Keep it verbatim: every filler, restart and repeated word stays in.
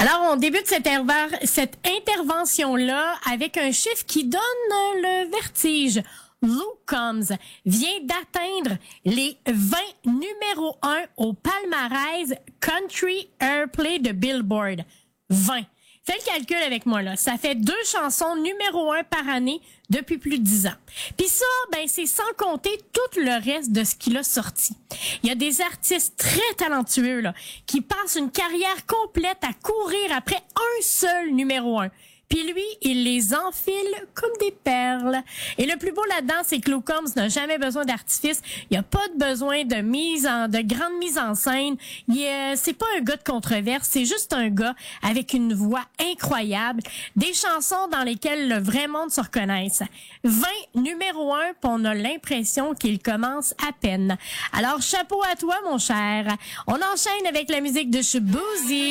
Alors, on débute cette, herva- cette intervention-là avec un chiffre qui donne le vertige. Luke Combs vient d'atteindre les vingt numéro un au palmarès Country Airplay de Billboard. vingt. Fais le calcul avec moi, là. Ça fait deux chansons numéro un par année depuis plus de dix ans. Puis ça, ben, c'est sans compter tout le reste de ce qu'il a sorti. Il y a des artistes très talentueux, là, qui passent une carrière complète à courir après un seul numéro un. Puis lui, il les enfile comme des perles. Et le plus beau là-dedans, c'est que Luke Combs n'a jamais besoin d'artifice. Il n'y a pas de besoin de mise en, de grande mise en scène. Il est, c'est pas un gars de controverse, c'est juste un gars avec une voix incroyable. Des chansons dans lesquelles le vrai monde se reconnaisse. vingt numéro un, puis on a l'impression qu'il commence à peine. Alors, chapeau à toi, mon cher. On enchaîne avec la musique de Shaboozey.